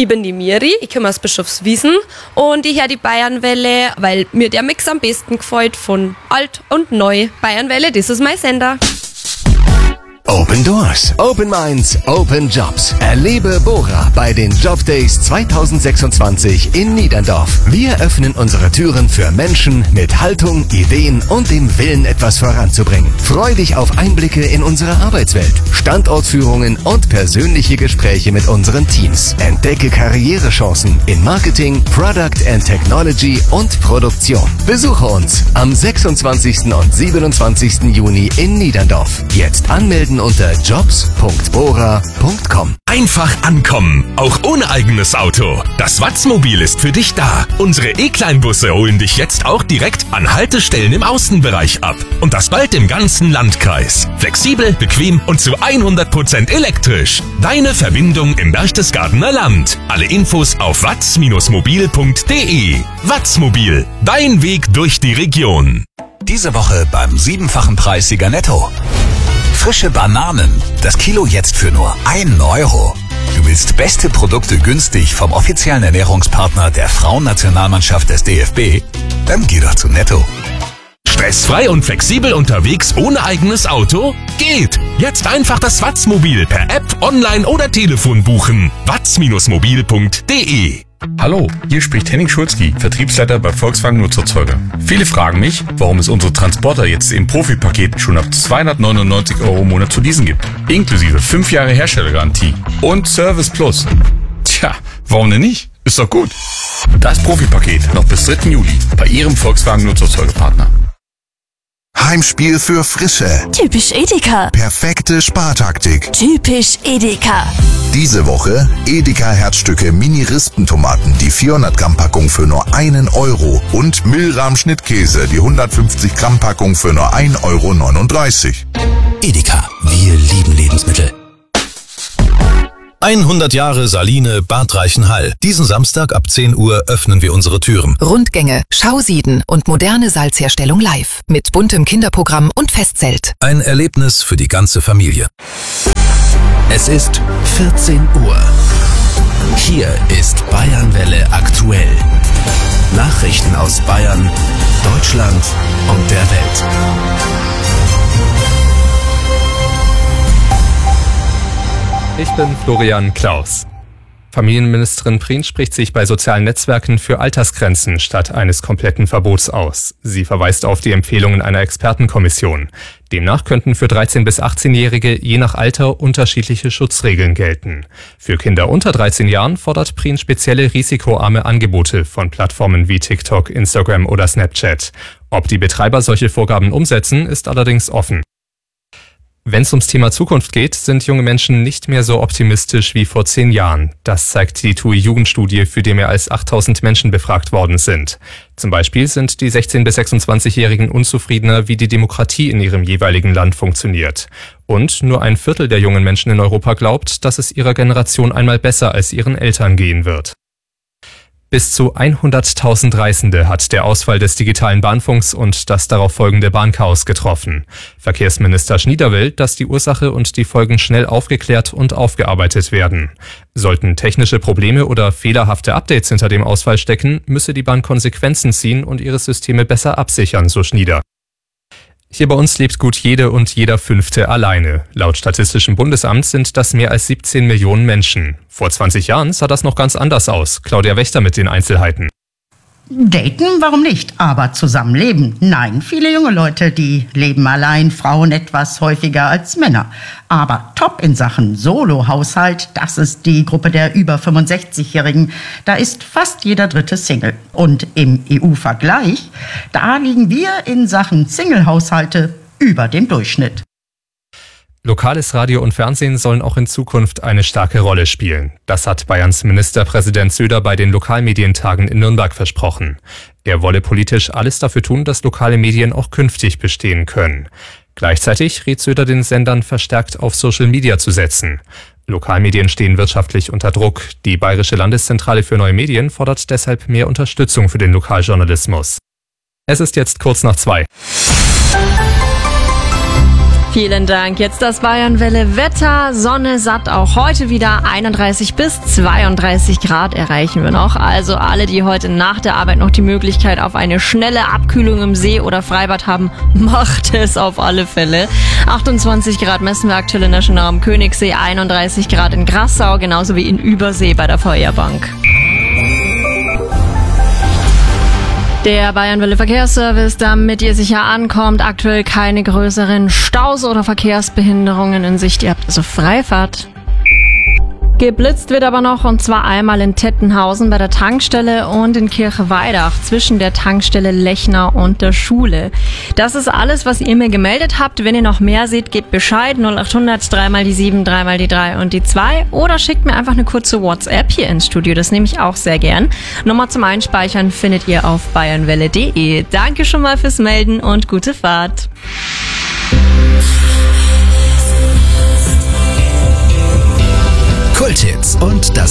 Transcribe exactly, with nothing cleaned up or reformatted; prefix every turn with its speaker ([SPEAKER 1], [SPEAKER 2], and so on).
[SPEAKER 1] Ich bin die Miri, ich komme aus Bischofswiesen und ich höre die Bayernwelle, weil mir der Mix am besten gefällt von alt und neu. Bayernwelle, das ist mein Sender.
[SPEAKER 2] Open Doors, Open Minds, Open Jobs. Erlebe Bora bei den Job Days zweitausendsechsundzwanzig in Niederndorf. Wir öffnen unsere Türen für Menschen mit Haltung, Ideen und dem Willen, etwas voranzubringen. Freu dich auf Einblicke in unsere Arbeitswelt, Standortführungen und persönliche Gespräche mit unseren Teams. Entdecke Karrierechancen in Marketing, Product and Technology und Produktion. Besuche uns am sechsundzwanzigsten und siebenundzwanzigsten Juni in Niederndorf. Jetzt anmelden unter jobs punkt bora punkt com.
[SPEAKER 3] Einfach ankommen, auch ohne eigenes Auto. Das Watzmobil ist für dich da. Unsere E-Kleinbusse holen dich jetzt auch direkt an Haltestellen im Außenbereich ab. Und das bald im ganzen Landkreis. Flexibel, bequem und zu hundert Prozent elektrisch. Deine Verbindung im Berchtesgadener Land. Alle Infos auf watz mobil punkt de. Watzmobil, dein Weg durch die Region.
[SPEAKER 4] Diese Woche beim siebenfachen Preissieger Netto. Frische Bananen. Das Kilo jetzt für nur ein Euro. Du willst beste Produkte günstig vom offiziellen Ernährungspartner der Frauennationalmannschaft des D F B? Dann geh doch zu Netto.
[SPEAKER 3] Stressfrei und flexibel unterwegs ohne eigenes Auto? Geht! Jetzt einfach das Watzmobil per App, online oder Telefon buchen. watz mobil punkt de.
[SPEAKER 5] Hallo, hier spricht Henning Schulzki, Vertriebsleiter bei Volkswagen Nutzerzeuger. Viele fragen mich, warum es unsere Transporter jetzt im Profipaket schon ab zweihundertneunundneunzig Euro im Monat zu leasen gibt. Inklusive fünf Jahre Herstellergarantie und Service Plus. Tja, warum denn nicht? Ist doch gut. Das Profipaket noch bis dritten Juli bei Ihrem Volkswagen Nutzerzeugerpartner.
[SPEAKER 6] Heimspiel für Frische.
[SPEAKER 7] Typisch Edeka.
[SPEAKER 6] Perfekte Spartaktik.
[SPEAKER 7] Typisch Edeka.
[SPEAKER 6] Diese Woche Edeka Herzstücke Mini-Rispentomaten, die vierhundert Gramm Packung für nur einen Euro und Milram Schnittkäse, die hundertfünfzig Gramm Packung für nur ein Euro neununddreißig.
[SPEAKER 8] Edeka, wir lieben Lebensmittel. hundert Jahre Saline Bad Reichenhall. Diesen Samstag ab zehn Uhr öffnen wir unsere Türen.
[SPEAKER 9] Rundgänge, Schausieden und moderne Salzherstellung live. Mit buntem Kinderprogramm und Festzelt.
[SPEAKER 8] Ein Erlebnis für die ganze Familie.
[SPEAKER 2] Es ist vierzehn Uhr. Hier ist Bayernwelle aktuell. Nachrichten aus Bayern, Deutschland und der Welt.
[SPEAKER 10] Ich bin Florian Klaus. Familienministerin Prien spricht sich bei sozialen Netzwerken für Altersgrenzen statt eines kompletten Verbots aus. Sie verweist auf die Empfehlungen einer Expertenkommission. Demnach könnten für dreizehn- bis achtzehnjährige je nach Alter unterschiedliche Schutzregeln gelten. Für Kinder unter dreizehn Jahren fordert Prien spezielle risikoarme Angebote von Plattformen wie TikTok, Instagram oder Snapchat. Ob die Betreiber solche Vorgaben umsetzen, ist allerdings offen. Wenn es ums Thema Zukunft geht, sind junge Menschen nicht mehr so optimistisch wie vor zehn Jahren. Das zeigt die T U I-Jugendstudie, für die mehr als achttausend Menschen befragt worden sind. Zum Beispiel sind die sechzehn- bis sechsundzwanzigjährigen unzufriedener, wie die Demokratie in ihrem jeweiligen Land funktioniert. Und nur ein Viertel der jungen Menschen in Europa glaubt, dass es ihrer Generation einmal besser als ihren Eltern gehen wird. Bis zu hunderttausend Reisende hat der Ausfall des digitalen Bahnfunks und das darauf folgende Bahnchaos getroffen. Verkehrsminister Schnieder will, dass die Ursache und die Folgen schnell aufgeklärt und aufgearbeitet werden. Sollten technische Probleme oder fehlerhafte Updates hinter dem Ausfall stecken, müsse die Bahn Konsequenzen ziehen und ihre Systeme besser absichern, so Schnieder. Hier bei uns lebt gut jede und jeder Fünfte alleine. Laut Statistischem Bundesamt sind das mehr als siebzehn Millionen Menschen. Vor zwanzig Jahren sah das noch ganz anders aus. Claudia Wächter mit den Einzelheiten.
[SPEAKER 11] Daten, warum nicht? Aber zusammenleben? Nein, viele junge Leute, die leben allein, Frauen etwas häufiger als Männer. Aber top in Sachen Solo-Haushalt, das ist die Gruppe der über fünfundsechzigjährigen. Da ist fast jeder dritte Single. Und im E U-Vergleich, da liegen wir in Sachen Single-Haushalte über dem Durchschnitt.
[SPEAKER 10] Lokales Radio und Fernsehen sollen auch in Zukunft eine starke Rolle spielen. Das hat Bayerns Ministerpräsident Söder bei den Lokalmedientagen in Nürnberg versprochen. Er wolle politisch alles dafür tun, dass lokale Medien auch künftig bestehen können. Gleichzeitig rät Söder den Sendern, verstärkt auf Social Media zu setzen. Lokalmedien stehen wirtschaftlich unter Druck. Die Bayerische Landeszentrale für neue Medien fordert deshalb mehr Unterstützung für den Lokaljournalismus. Es ist jetzt kurz nach zwei.
[SPEAKER 12] Vielen Dank. Jetzt das Bayernwelle Wetter. Sonne satt auch heute wieder. einunddreißig bis zweiunddreißig Grad erreichen wir noch. Also alle, die heute nach der Arbeit noch die Möglichkeit auf eine schnelle Abkühlung im See oder Freibad haben, macht es auf alle Fälle. achtundzwanzig Grad messen wir aktuell in der Schöner am Königssee, einunddreißig Grad in Grassau, genauso wie in Übersee bei der Feuerbank. Der Bayernwelle Verkehrsservice, damit ihr sicher ankommt, aktuell keine größeren Staus oder Verkehrsbehinderungen in Sicht. Ihr habt also Freifahrt. Geblitzt wird aber noch, und zwar einmal in Tettenhausen bei der Tankstelle und in Kirchweidach zwischen der Tankstelle Lechner und der Schule. Das ist alles, was ihr mir gemeldet habt. Wenn ihr noch mehr seht, gebt Bescheid. null acht hundert, dreimal die sieben, dreimal die drei und die zwei. Oder schickt mir einfach eine kurze WhatsApp hier ins Studio. Das nehme ich auch sehr gern. Nummer zum Einspeichern findet ihr auf bayernwelle punkt de. Danke schon mal fürs Melden und gute Fahrt.
[SPEAKER 2] Kulthits und das